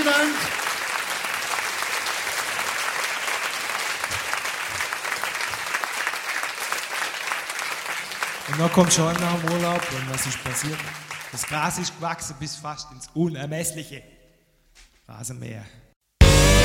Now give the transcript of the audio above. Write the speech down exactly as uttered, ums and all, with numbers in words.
Dank. Und dann kommt schon nach dem Urlaub und was ist passiert? Das Gras ist gewachsen bis fast ins Unermessliche. Rasenmäher.